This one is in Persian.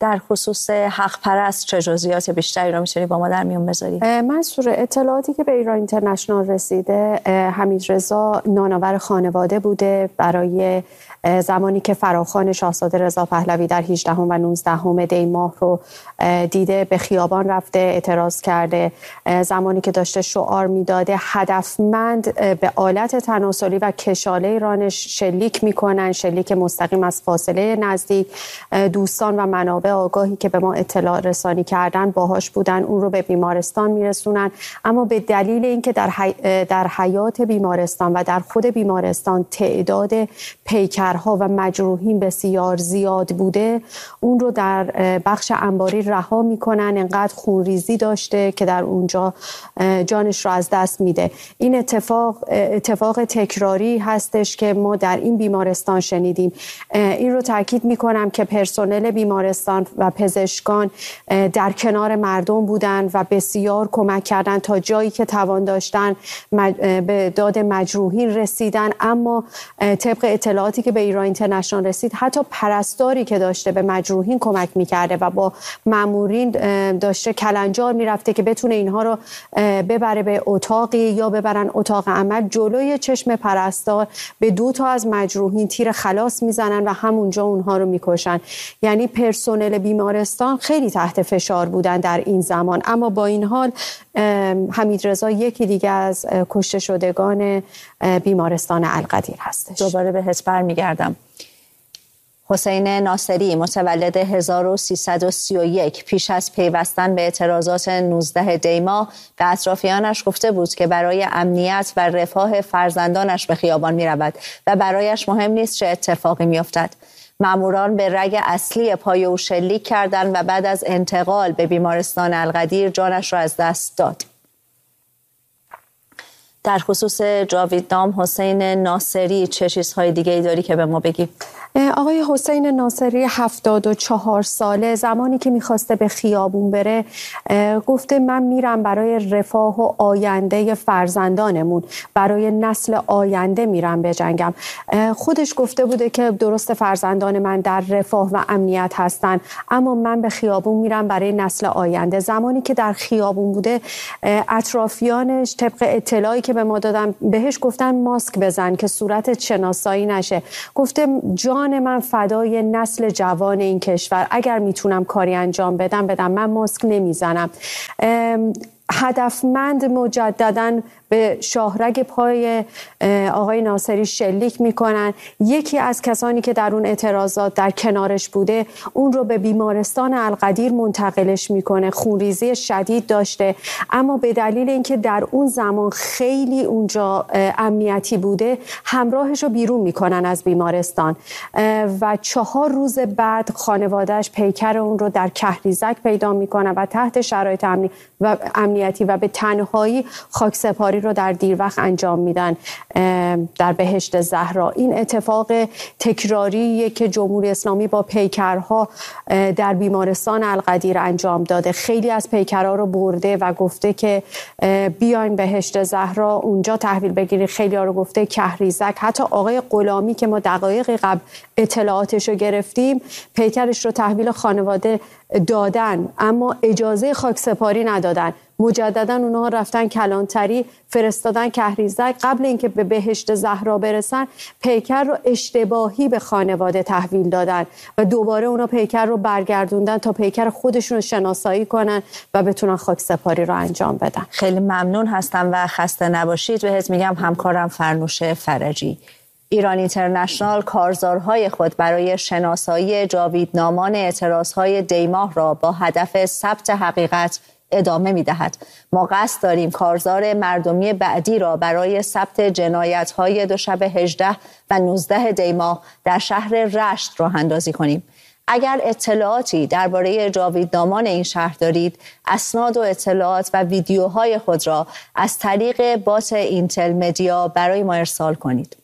در خصوص حق پرست چه جزئیات بیشتری رو میتونی با ما در میون بذاری؟ منصور، اطلاعاتی که به ایران اینترنشنال رسیده، حمیدرضا نانآور خانواده بوده برای زمانی که فراخوان شاهزاده رضا پهلوی در 18 و 19 دی ماه رو دیده، به خیابان رفته، اعتراض کرده. زمانی که داشته شعار میداده هدفمند به آلت تناسلی و کشاله رانش شلیک میکنن، شلیک مستقیم از فاصله نزدیک. دوستان و منابع آگاهی که به ما اطلاع رسانی کردن باهاش بودن، اون رو به بیمارستان میرسونن، اما به دلیل اینکه در حیات بیمارستان و در خود بیمارستان تعداد پیکرها و مجروحین بسیار زیاد بوده، اون رو در بخش انباری رها میکنن. انقدر خونریزی داشته که در اونجا جانش رو از دست میده. این اتفاق تکراری هستش که ما در این بیمارستان شنیدیم. این رو تاکید میکنم که پرسنل بیمارستان و پزشکان در کنار مردم بودن و بسیار کمک کردن، تا جایی که توان داشتن به داد مجروحین رسیدن. اما طبق اطلاعاتی که به ایران اینترنشنال رسید، حتی پرستاری که داشته به مجروحین کمک میکرده و با مامورین داشته کلنجار میرفته که بتونه اینها رو ببره به اتاقی یا ببرن اتاق عمل، جلوی چشم پرستار به 2 تا از مجروحین تیر خلاص میزنن و همونجا اونها رو میکشن. یعنی پرسنل بیمارستان خیلی تحت فشار بودن در این زمان. اما با این حال حمیدرضا یکی دیگه از کشته شدگان بیمارستان القدیر هستش. دوباره بهت برمیگردم. حسین ناصری متولد 1331 پیش از پیوستن به اعتراضات 19 دی ماه به اطرافیانش گفته بود که برای امنیت و رفاه فرزندانش به خیابان می رود و برایش مهم نیست چه اتفاقی می افتد. ماموران به رگ اصلی پای او شلیک کردند و بعد از انتقال به بیمارستان القدیر جانش را از دست داد. در خصوص جاویدنام حسین ناصری چه چیزهای دیگه ای داری که به ما بگی؟ آقای حسین ناصری 74 ساله، زمانی که میخواسته به خیابون بره گفته من میرم برای رفاه و آینده فرزندانمون، برای نسل آینده میرم بجنگم. خودش گفته بوده که درست فرزندان من در رفاه و امنیت هستن، اما من به خیابون میرم برای نسل آینده. زمانی که در خیابون بوده، اطرافیانش طبق اطلاعی که به ما دادن بهش گفتن ماسک بزن که صورتت شناسایی نشه. گفته جان من فدای نسل جوان این کشور، اگر میتونم کاری انجام بدم من ماسک نمیزنم. هدفمند مجدداً به شاهرگ پای آقای ناصری شلیک میکنن. یکی از کسانی که در اون اعتراضات در کنارش بوده اون رو به بیمارستان القدیر منتقلش میکنه. خونریزی شدید داشته، اما به دلیل اینکه در اون زمان خیلی اونجا امنیتی بوده، همراهش رو بیرون میکنن از بیمارستان و 4 روز بعد خانوادهش پیکر اون رو در کهریزک پیدا میکنن و تحت شرایط امنیتی و به تنهایی خاکسپاری رو در دیر وقت انجام میدن در بهشت زهرا. این اتفاق تکراریه که جمهوری اسلامی با پیکرها در بیمارستان القدیر انجام داده. خیلی از پیکرها رو برده و گفته که بیاین بهشت زهرا اونجا تحویل بگیرید. خیلی ها رو گفته کهریزک. حتی آقای غلامی که ما دقایق قبل اطلاعاتش رو گرفتیم، پیکرش رو تحویل خانواده دادن اما اجازه خاکسپاری ندادن. مجددا اونها رفتن کلانتری، فرستادن کهریزک. قبل اینکه به بهشت زهرا برسن، پیکر رو اشتباهی به خانواده تحویل دادن و دوباره اونا پیکر رو برگردوندن تا پیکر خودشون رو شناسایی کنن و بتونن خاکسپاری رو انجام بدن. خیلی ممنون هستم و خسته نباشید. بهت میگم همکارم فرنوش فرجی. ایران اینترنشنال کارزارهای خود برای شناسایی جاویدنامان اعتراضهای دی ماه را با هدف ثبت حقیقت ادامه می‌دهد. ما قصد داریم کارزار مردمی بعدی را برای ثبت جنایت‌های دوشب 18 و 19 دی ماه در شهر رشت راه اندازی کنیم. اگر اطلاعاتی درباره جاویدنامان این شهر دارید، اسناد و اطلاعات و ویدیوهای خود را از طریق بات اینتل مدیا برای ما ارسال کنید.